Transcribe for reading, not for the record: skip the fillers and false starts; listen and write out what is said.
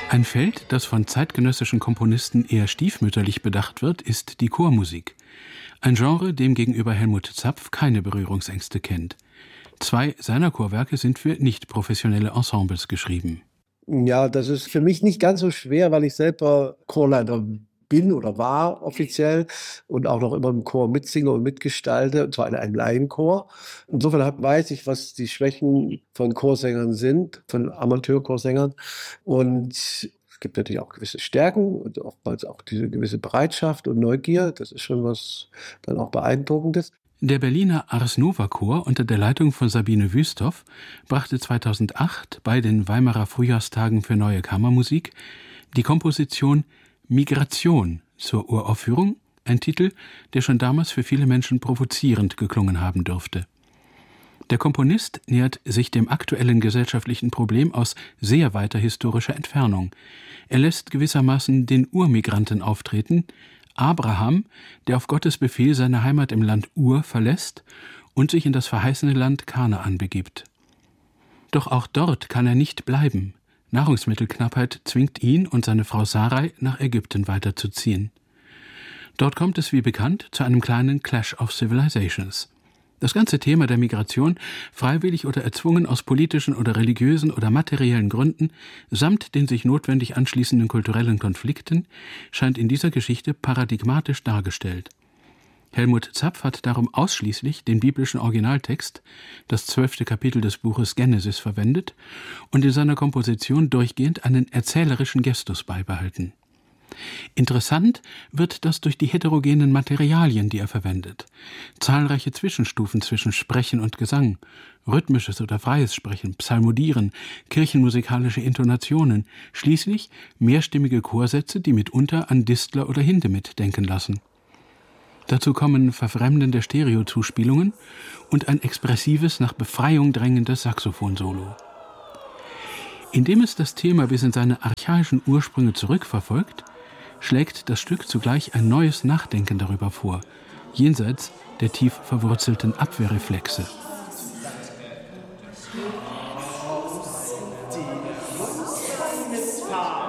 Ein Feld, das von zeitgenössischen Komponisten eher stiefmütterlich bedacht wird, ist die Chormusik. Ein Genre, dem gegenüber Helmut Zapf keine Berührungsängste kennt. 2 seiner Chorwerke sind für nicht professionelle Ensembles geschrieben. Ja, das ist für mich nicht ganz so schwer, weil ich selber Chorleiter bin oder war offiziell und auch noch immer im Chor mitsinge und mitgestalte, und zwar in einem Laienchor. Insofern weiß ich, was die Schwächen von Chorsängern sind, von Amateurchorsängern. Und es gibt natürlich auch gewisse Stärken und oftmals auch diese gewisse Bereitschaft und Neugier. Das ist schon was dann auch Beeindruckendes. Der Berliner Ars Nova Chor unter der Leitung von Sabine Wüsthoff brachte 2008 bei den Weimarer Frühjahrstagen für neue Kammermusik die Komposition Migration zur Uraufführung, ein Titel, der schon damals für viele Menschen provozierend geklungen haben dürfte. Der Komponist nähert sich dem aktuellen gesellschaftlichen Problem aus sehr weiter historischer Entfernung. Er lässt gewissermaßen den Urmigranten auftreten, Abraham, der auf Gottes Befehl seine Heimat im Land Ur verlässt und sich in das verheißene Land Kanaan begibt. Doch auch dort kann er nicht bleiben. Nahrungsmittelknappheit zwingt ihn und seine Frau Sarai nach Ägypten weiterzuziehen. Dort kommt es wie bekannt zu einem kleinen Clash of Civilizations. Das ganze Thema der Migration, freiwillig oder erzwungen aus politischen oder religiösen oder materiellen Gründen, samt den sich notwendig anschließenden kulturellen Konflikten, scheint in dieser Geschichte paradigmatisch dargestellt. Helmut Zapf hat darum ausschließlich den biblischen Originaltext, das 12. Kapitel des Buches Genesis, verwendet und in seiner Komposition durchgehend einen erzählerischen Gestus beibehalten. Interessant wird das durch die heterogenen Materialien, die er verwendet. Zahlreiche Zwischenstufen zwischen Sprechen und Gesang, rhythmisches oder freies Sprechen, Psalmodieren, kirchenmusikalische Intonationen, schließlich mehrstimmige Chorsätze, die mitunter an Distler oder Hindemith denken lassen. Dazu kommen verfremdende Stereozuspielungen und ein expressives, nach Befreiung drängendes Saxophonsolo. Indem es das Thema bis in seine archaischen Ursprünge zurückverfolgt, schlägt das Stück zugleich ein neues Nachdenken darüber vor, jenseits der tief verwurzelten Abwehrreflexe. Die